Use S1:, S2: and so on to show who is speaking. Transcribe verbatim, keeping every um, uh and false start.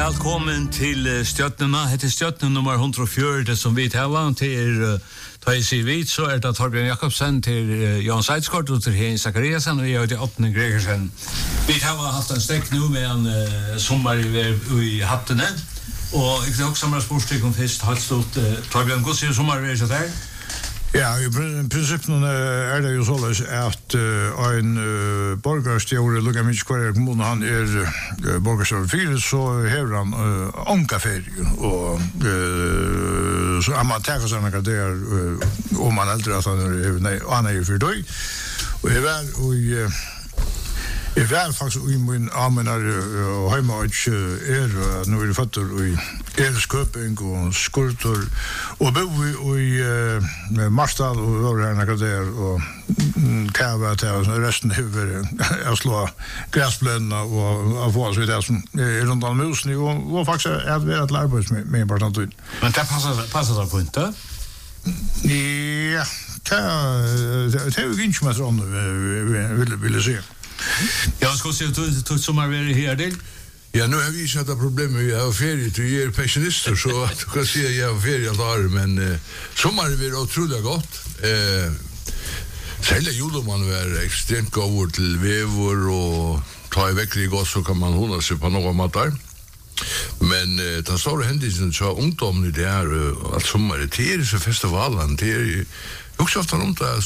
S1: Velkommen til Stjøtnena. Hette Stjøtnen nummer one hundred four, det som vi tar til ta i sig vidt, så er det Torbjørn Jakobsen til Jan Seidskort og til Hein Zachariasen, og jeg er til Åttende Gregersen. Vi har haft en stekk nå med en uh, sommer i, i Hattene, og jeg kan også samle spørsmål om først, helt stort. Uh, Torbjørn, hvordan ser sommer vi der?
S2: Ja, i princippen er det jo således at uh, en uh, borgerstjåre lukket mye hver kommune, han er uh, borgerstjåre fire, så hever han uh, onkaferie, og uh, så er man tager seg noe der, uh, om man eldre at han er, nei, han er for døy, og jeg var, og uh, jeg var faktisk i min amenar og heimat er, nå er det fatter i Ereskøping og Skurtur, og bo i uh, Marsdal og var her noe der, og kæva til resten hever å slå græsblønene og få oss vidt det som er rundt om musen, og, og faktisk er det vært til arbeids med, med partantun.
S1: Men det passer, passer det på ikke?
S2: Ja, det er jo ikke med sånn, vil, vil jeg si.
S1: Ja, skal se ut til sommerværet her til?
S3: Ja, nu har vi sett at problemet jeg har ferie til jeg er pensjonister, så du kan si at jeg har ferie alt år, men uh, sommeren blir utrolig godt. Uh, Særlig julemann var ekstremt god til vever, og ta i vekkelig godt, så kan man hånda seg på noen måter. Men uh, den store hendelsen så ungdommen i det her, uh, at sommeren, det er disse festivalen, det er jo også ofte om det,